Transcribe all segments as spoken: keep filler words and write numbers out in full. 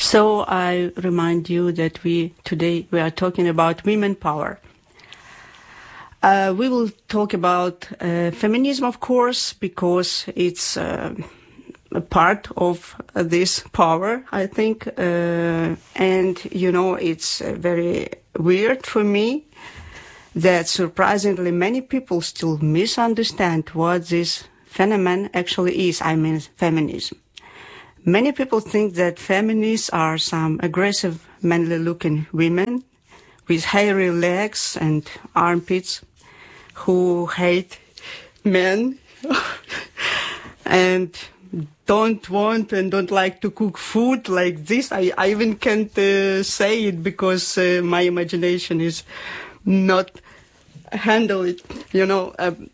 So I remind you that we today we are talking about women power. Uh, we will talk about uh, feminism, of course, because it's uh, a part of uh, this power, I think. Uh, and, you know, it's uh, very weird for me that surprisingly many people still misunderstand what this phenomenon actually is, I mean feminism. Many people think that feminists are some aggressive, manly-looking women with hairy legs and armpits who hate men and don't want and don't like to cook food like this. I, I even can't uh, say it because uh, my imagination is not handle it, you know. Um,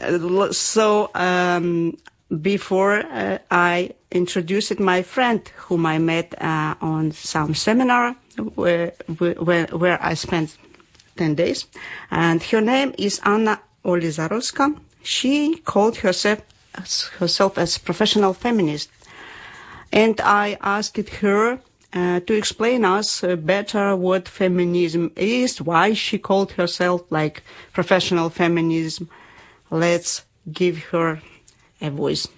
so um, before uh, I introduced my friend whom I met uh, on some seminar where, where, where I spent ten days. And her name is Anna Olizarowska. She called herself, herself as professional feminist. And I asked her uh, to explain us uh, better what feminism is, why she called herself like professional feminism. Let's give her a voice.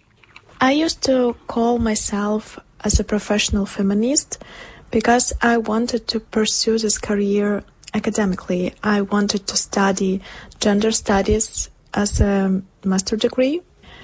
I used to call myself as a professional feminist because I wanted to pursue this career academically. I wanted to study gender studies as a master degree,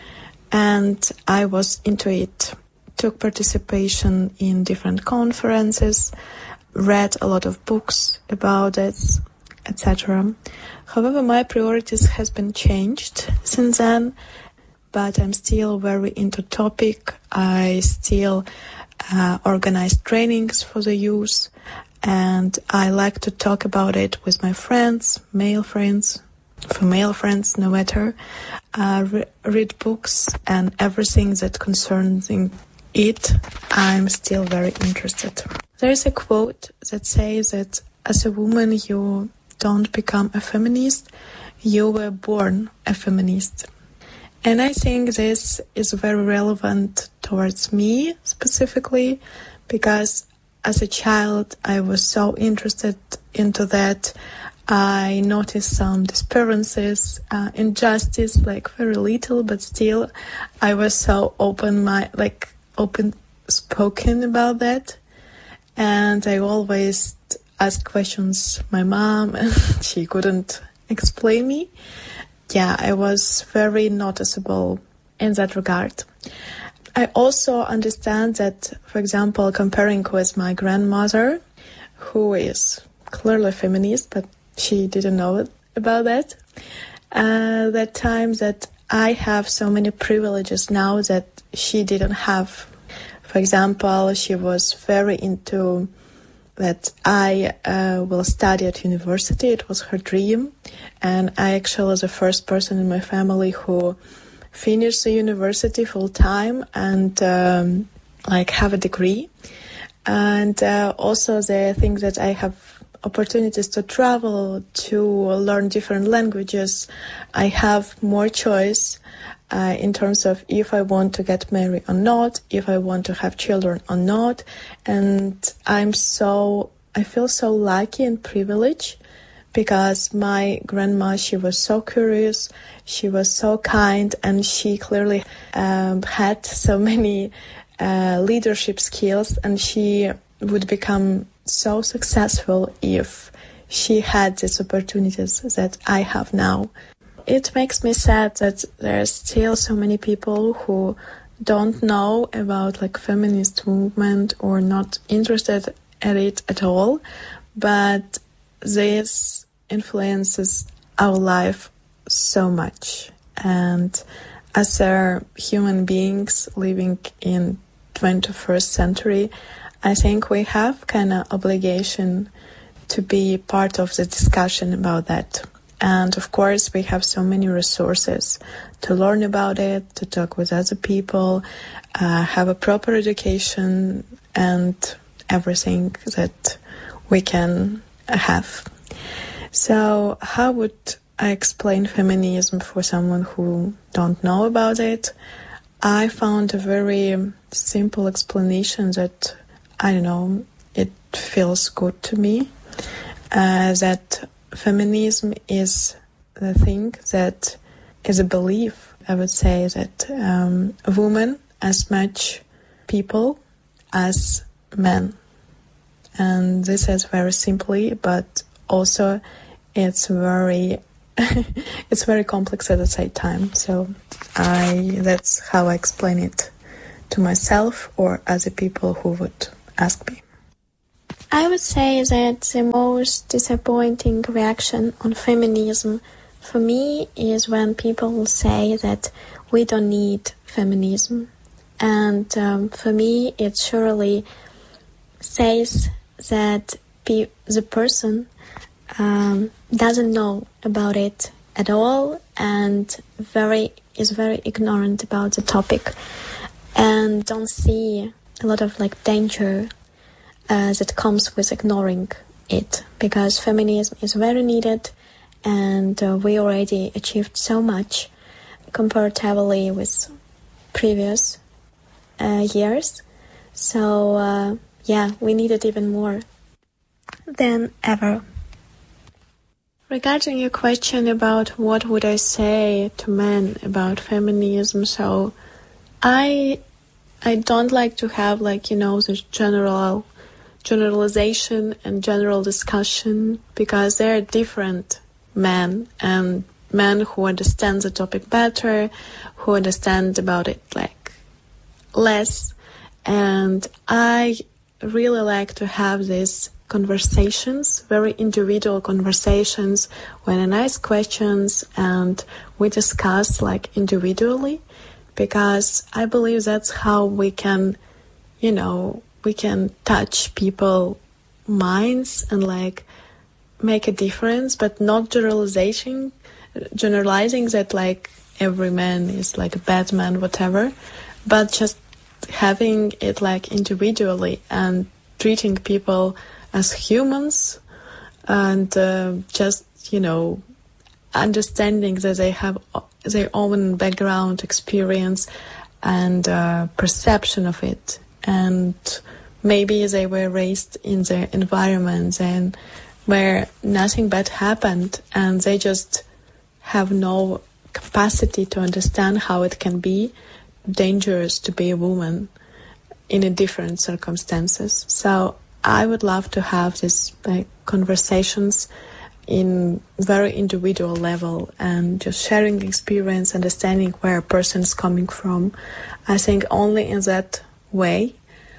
and I was into it. Took participation in different conferences, read a lot of books about it, et cetera. However, my priorities has been changed since then, but I'm still very into topic. I still uh, organize trainings for the youth, and I like to talk about it with my friends, male friends, female friends, no matter. Uh, re- read books and everything that concerns it, I'm still very interested. There is a quote that says that as a woman you don't become a feminist, you were born a feminist. And I think this is very relevant towards me specifically, because as a child I was so interested into that. I noticed some disappearances, uh, injustice, like very little, but still I was so open my like open spoken about that. And I always asked questions my mom, and she couldn't explain me. Yeah, I was very noticeable in that regard. I also understand that, for example, comparing with my grandmother, who is clearly feminist, but she didn't know it, about that, uh, that time that I have so many privileges now that she didn't have. For example, she was very into that I uh, will study at university. It was her dream. And I actually was the first person in my family who finished the university full time and um, like have a degree. And uh, also the thing that I have opportunities to travel, to learn different languages. I have more choice uh, in terms of if I want to get married or not, if I want to have children or not. And I'm so, I feel so lucky and privileged because my grandma, she was so curious, she was so kind, and she clearly um, had so many uh, leadership skills, and she would become so successful if she had these opportunities that I have now. It makes me sad that there's still so many people who don't know about like feminist movement or not interested in it at all, but this influences our life so much. And as a human beings living in twenty-first century, I think we have kind of obligation to be part of the discussion about that. And of course, we have so many resources to learn about it, to talk with other people, uh, have a proper education, and everything that we can have. So how would I explain feminism for someone who don't know about it? I found a very simple explanation that I don't know, it feels good to me uh, that feminism is the thing that is a belief. I would say that um, women as much people as men. And this is very simply, but also it's very it's very complex at the same time. So I that's how I explain it to myself or other people who would ask me. I would say that the most disappointing reaction on feminism for me is when people say that we don't need feminism. And um, for me, it surely says that pe- the person um, doesn't know about it at all and very is very ignorant about the topic and don't see a lot of like danger uh, that comes with ignoring it, because feminism is very needed and uh, we already achieved so much comparatively with previous uh, years. So uh, yeah, we need it even more than ever. Regarding your question about what would I say to men about feminism, so I I don't like to have like, you know, this general generalization and general discussion, because there are different men and men who understand the topic better, who understand about it like less, and I really like to have these conversations, very individual conversations, when I ask questions and we discuss like individually, because I believe that's how we can, you know, we can touch people's minds and like make a difference, but not generalizing, generalizing that like every man is like a bad man, whatever, but just having it like individually and treating people as humans and uh, just, you know, understanding that they have their own background, experience and uh, perception of it. And maybe they were raised in their environment and where nothing bad happened and they just have no capacity to understand how it can be dangerous to be a woman in a different circumstances. So I would love to have these like conversations in very individual level and just sharing experience, understanding where a person is coming from. I think only in that way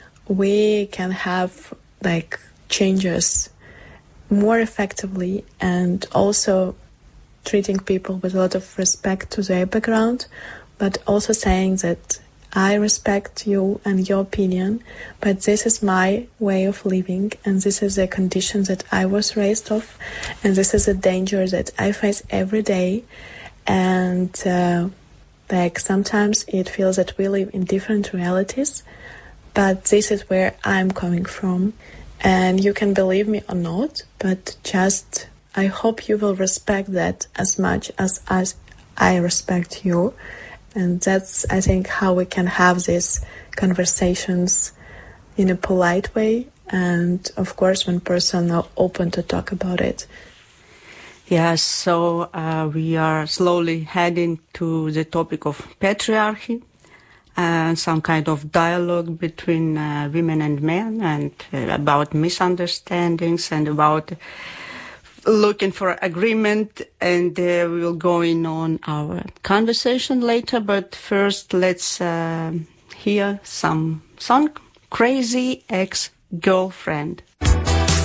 we can have like changes more effectively, and also treating people with a lot of respect to their background, but also saying that I respect you and your opinion, but this is my way of living and this is the conditions that I was raised off and this is a danger that I face every day. And uh, like sometimes it feels that we live in different realities, but this is where I'm coming from. And you can believe me or not, but just I hope you will respect that as much as, as I respect you. And that's, I think, how we can have these conversations in a polite way. And, of course, when persons are open to talk about it. Yes, so uh, we are slowly heading to the topic of patriarchy and some kind of dialogue between uh, women and men, and uh, about misunderstandings and about looking for agreement, and uh, we will go in on our conversation later. But first, let's uh, hear some song, Crazy Ex-Girlfriend.